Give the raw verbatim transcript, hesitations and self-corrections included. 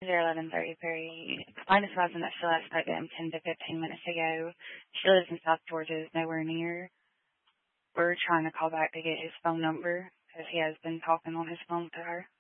zero eleven thirty-three. Find us advising that Phil has spoke to him ten to fifteen minutes ago. She lives in South Georgia, is nowhere near. We're trying to call back to get his phone number because he has been talking on his phone to her.